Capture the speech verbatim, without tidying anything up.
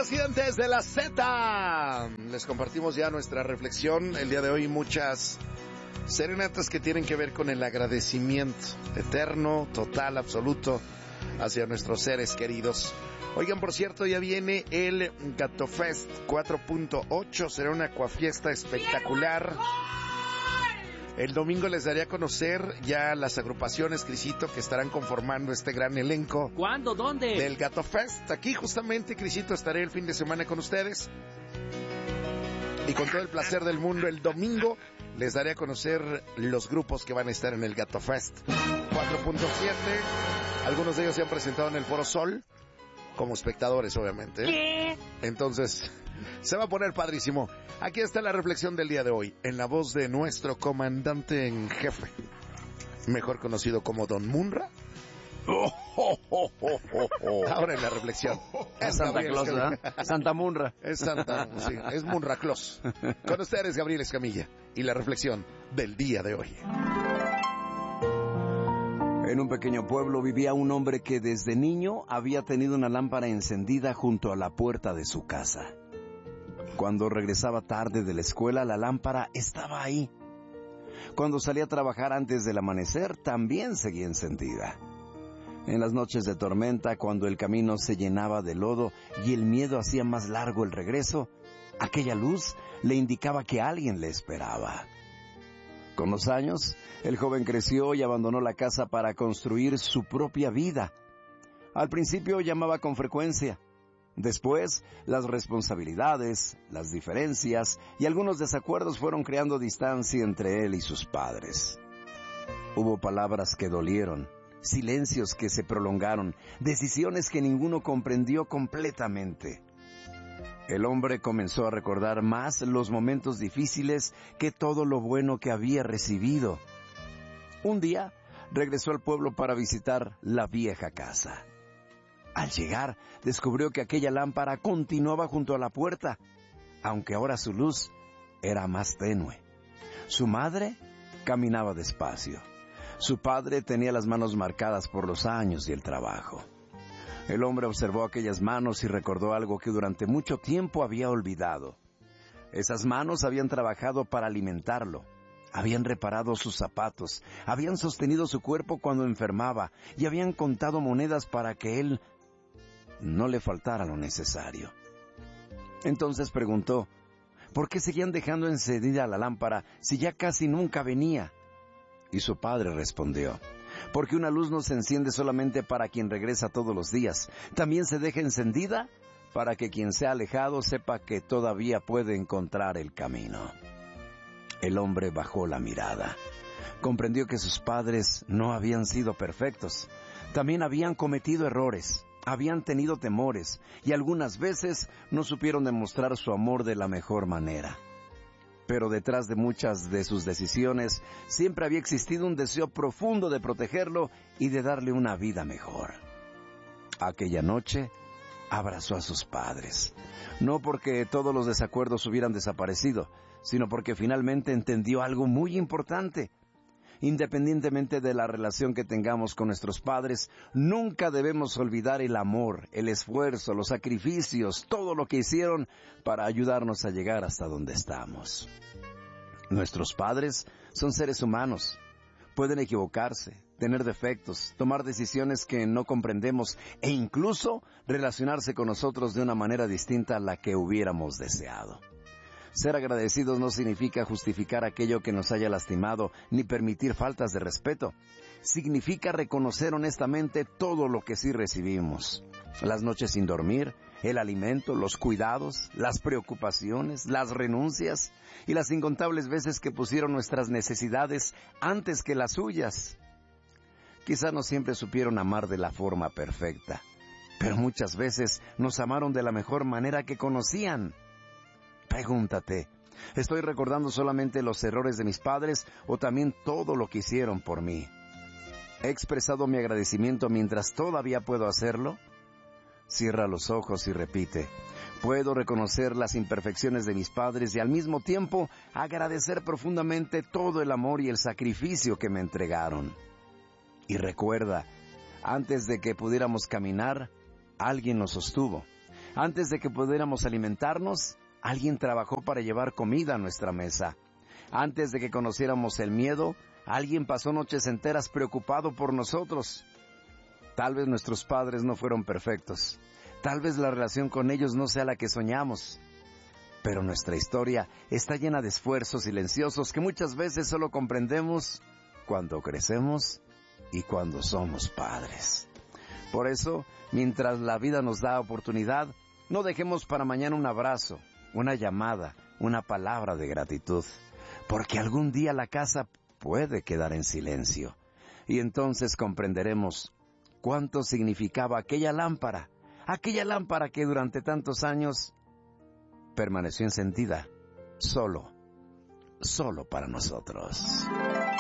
Residentes de la Z, les compartimos ya nuestra reflexión. El día de hoy muchas serenatas que tienen que ver con el agradecimiento eterno, total, absoluto hacia nuestros seres queridos. Oigan, por cierto, ya viene el Gato Fest cuatro punto ocho, será una acuafiesta espectacular. El domingo les daré a conocer ya las agrupaciones, Crisito, que estarán conformando este gran elenco. ¿Cuándo? ¿Dónde? Del Gato Fest. Aquí justamente, Crisito, estaré el fin de semana con ustedes. Y con todo el placer del mundo, el domingo les daré a conocer los grupos que van a estar en el Gato Fest cuatro punto siete. Algunos de ellos se han presentado en el Foro Sol, como espectadores, obviamente. ¿Qué? Entonces, se va a poner padrísimo. Aquí está la reflexión del día de hoy, en la voz de nuestro comandante en jefe, mejor conocido como Don Munra. Oh, oh, oh, oh, oh, oh. Ahora en la reflexión. Es Santa Claus, ¿verdad? Santa Munra. Es Santa, sí, es Munra Claus. Con ustedes, Gabriel Escamilla, y la reflexión del día de hoy. En un pequeño pueblo vivía un hombre que desde niño había tenido una lámpara encendida junto a la puerta de su casa. Cuando regresaba tarde de la escuela, la lámpara estaba ahí. Cuando salía a trabajar antes del amanecer, también seguía encendida. En las noches de tormenta, cuando el camino se llenaba de lodo y el miedo hacía más largo el regreso, aquella luz le indicaba que alguien le esperaba. Con los años, el joven creció y abandonó la casa para construir su propia vida. Al principio llamaba con frecuencia. Después, las responsabilidades, las diferencias y algunos desacuerdos fueron creando distancia entre él y sus padres. Hubo palabras que dolieron, silencios que se prolongaron, decisiones que ninguno comprendió completamente. El hombre comenzó a recordar más los momentos difíciles que todo lo bueno que había recibido. Un día, regresó al pueblo para visitar la vieja casa. Al llegar, descubrió que aquella lámpara continuaba junto a la puerta, aunque ahora su luz era más tenue. Su madre caminaba despacio. Su padre tenía las manos marcadas por los años y el trabajo. El hombre observó aquellas manos y recordó algo que durante mucho tiempo había olvidado. Esas manos habían trabajado para alimentarlo, habían reparado sus zapatos, habían sostenido su cuerpo cuando enfermaba y habían contado monedas para que él no le faltara lo necesario. Entonces preguntó, ¿por qué seguían dejando encendida la lámpara si ya casi nunca venía? Y su padre respondió, porque una luz no se enciende solamente para quien regresa todos los días, también se deja encendida para que quien se ha alejado sepa que todavía puede encontrar el camino. El hombre bajó la mirada. Comprendió que sus padres no habían sido perfectos. También habían cometido errores, habían tenido temores y algunas veces no supieron demostrar su amor de la mejor manera. Pero detrás de muchas de sus decisiones siempre había existido un deseo profundo de protegerlo y de darle una vida mejor. Aquella noche abrazó a sus padres, no porque todos los desacuerdos hubieran desaparecido, sino porque finalmente entendió algo muy importante. Independientemente de la relación que tengamos con nuestros padres, nunca debemos olvidar el amor, el esfuerzo, los sacrificios, todo lo que hicieron para ayudarnos a llegar hasta donde estamos. Nuestros padres son seres humanos. Pueden equivocarse, tener defectos, tomar decisiones que no comprendemos e incluso relacionarse con nosotros de una manera distinta a la que hubiéramos deseado. Ser agradecidos no significa justificar aquello que nos haya lastimado, ni permitir faltas de respeto. Significa reconocer honestamente todo lo que sí recibimos. Las noches sin dormir, el alimento, los cuidados, las preocupaciones, las renuncias y las incontables veces que pusieron nuestras necesidades antes que las suyas. Quizá no siempre supieron amar de la forma perfecta, pero muchas veces nos amaron de la mejor manera que conocían. Pregúntate, ¿estoy recordando solamente los errores de mis padres o también todo lo que hicieron por mí? ¿He expresado mi agradecimiento mientras todavía puedo hacerlo? Cierra los ojos y repite, puedo reconocer las imperfecciones de mis padres y al mismo tiempo agradecer profundamente todo el amor y el sacrificio que me entregaron. Y recuerda, antes de que pudiéramos caminar, alguien nos sostuvo. Antes de que pudiéramos alimentarnos, alguien trabajó para llevar comida a nuestra mesa. Antes de que conociéramos el miedo, alguien pasó noches enteras preocupado por nosotros. Tal vez nuestros padres no fueron perfectos. Tal vez la relación con ellos no sea la que soñamos. Pero nuestra historia está llena de esfuerzos silenciosos que muchas veces solo comprendemos cuando crecemos y cuando somos padres. Por eso, mientras la vida nos da oportunidad, no dejemos para mañana un abrazo, una llamada, una palabra de gratitud, porque algún día la casa puede quedar en silencio, y entonces comprenderemos cuánto significaba aquella lámpara, aquella lámpara que durante tantos años permaneció encendida, solo, solo para nosotros.